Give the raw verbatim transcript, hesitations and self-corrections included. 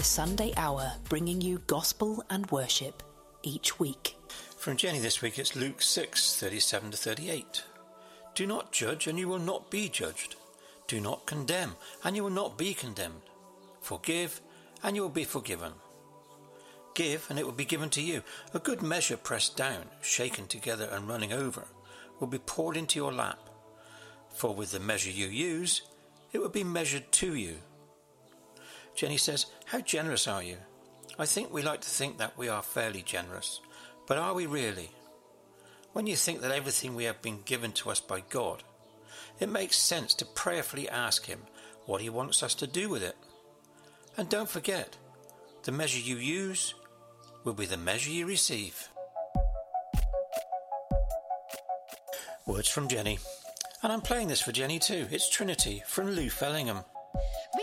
Sunday Hour, bringing you gospel and worship each week. From Jenny this week, it's Luke six, thirty-seven to thirty-eight. Do not judge, and you will not be judged. Do not condemn, and you will not be condemned. Forgive, and you will be forgiven. Give, and it will be given to you. A good measure pressed down, shaken together, and running over will be poured into your lap. For with the measure you use, it will be measured to you. Jenny says, how generous are you? I think we like to think that we are fairly generous, but are we really? When you think that everything we have been given to us by God, it makes sense to prayerfully ask Him what He wants us to do with it. And don't forget, the measure you use will be the measure you receive. Words from Jenny. And I'm playing this for Jenny too. It's Trinity from Lou Fellingham.